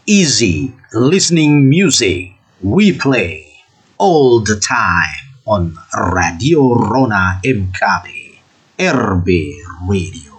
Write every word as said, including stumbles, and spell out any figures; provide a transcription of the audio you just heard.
Easy listening music we play all the time on Radio Rona M K B R B Radio.